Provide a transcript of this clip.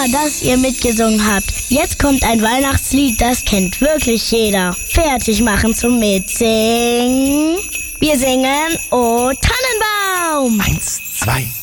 dass ihr mitgesungen habt. Jetzt kommt ein Weihnachtslied, das kennt wirklich jeder. Fertig machen zum Mitsingen. Wir singen O Tannenbaum. 1, 2,